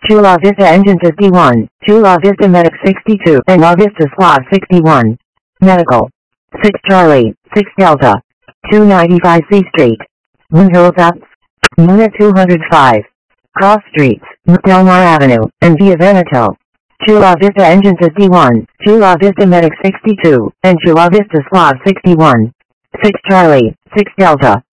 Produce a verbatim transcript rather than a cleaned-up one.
Chula Vista Engine fifty-one, Chula Vista Medic sixty-two, and La Vista Slav sixty-one. Medical. six Charlie, six Delta. two ninety-five C Street. Winhills, Unit two hundred five. Cross Streets, Delmar Avenue, and Via Veneto. Chula Vista Engine fifty-one, Chula Vista Medic sixty-two, and Chula Vista Slav sixty-one. six Charlie, six Delta.